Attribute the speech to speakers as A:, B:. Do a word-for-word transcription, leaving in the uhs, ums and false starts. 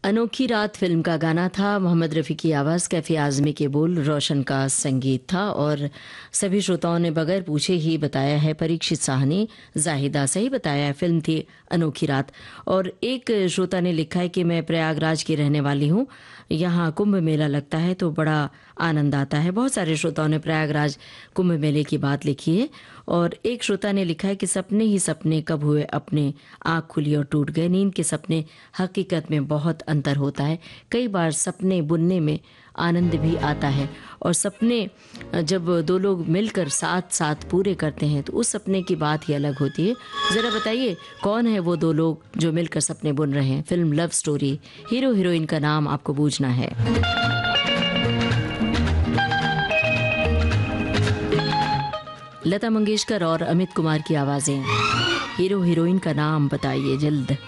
A: अनोखी रात फिल्म का गाना था। मोहम्मद रफ़ी की आवाज़, कैफ़ी आज़मी के बोल, रोशन का संगीत था और सभी श्रोताओं ने बगैर पूछे ही बताया है। परीक्षित साहनी, जाहिदा सही बताया है। फिल्म थी अनोखी रात। और एक श्रोता ने लिखा है कि मैं प्रयागराज की रहने वाली हूँ, यहाँ कुंभ मेला लगता है तो बड़ा आनंद आता है। बहुत सारे श्रोताओं ने प्रयागराज कुंभ मेले की बात लिखी है। और एक श्रोता ने लिखा है कि सपने ही सपने कब हुए अपने, आँख खुली और टूट गए। नींद के सपने हकीकत में बहुत अंतर होता है। कई बार सपने बुनने में आनंद भी आता है और सपने जब दो लोग मिलकर साथ साथ पूरे करते हैं तो उस सपने की बात ही अलग होती है। ज़रा बताइए कौन है वो दो लोग जो मिलकर सपने बुन रहे हैं। Film love story, hero heroine का नाम आपको बूझना है। लता मंगेशकर और अमित कुमार की आवाज़ें। हीरो हीरोइन का नाम बताइए जल्द।